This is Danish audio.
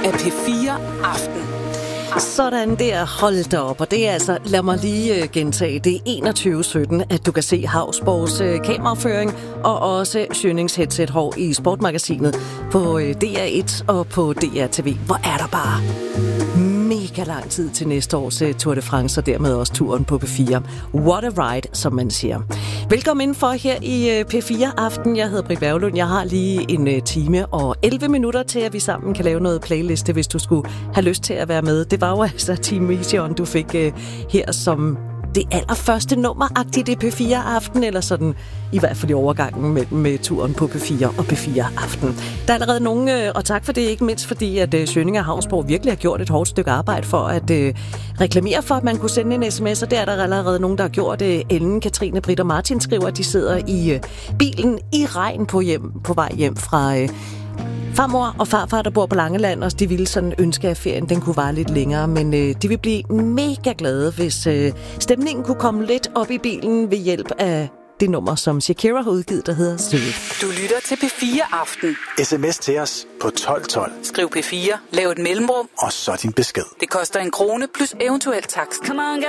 af P4 Aften. Sådan der, hold da op. Og det er altså, lad mig lige gentage, det er 21:17, at du kan se Hausborgs kameraføring og også Schönings headset-hår i Sportmagasinet på DR1 og på DR TV. Hvor er der bare mega lang tid til næste års Tour de France, og dermed også turen på P4. What a ride, som man siger. Velkommen indenfor her i P4 Aften. Jeg hedder Britt Berglund. Jeg har lige en time og 11 minutter til, at vi sammen kan lave noget playliste, hvis du skulle have lyst til at være med. Det var jo altså Team Mission, du fik her som det allerførste nummer-agtigt i P4 Aften, eller sådan i hvert fald i overgangen med turen på P4 og P4 Aften. Der er allerede nogen, og tak for det, ikke mindst fordi, at Schöning og Hausborg virkelig har gjort et hårdt stykke arbejde for at reklamere for, at man kunne sende en sms, og der er der allerede nogen, der har gjort det. Ellen, Katrine, Britt og Martin skriver, at de sidder i bilen i regn på vej hjem fra farmor og farfar, der bor på Langeland, og de ville sådan ønske, at ferien den kunne vare lidt længere, men de vil blive mega glade, hvis stemningen kunne komme lidt op i bilen ved hjælp af det nummer, som Shakira har udgivet, der hedder Søde. Du lytter til P4 Aften. SMS til os på 1212. Skriv P4, lav et mellemrum, Og så din besked. det koster 1 krone plus eventuelt takst.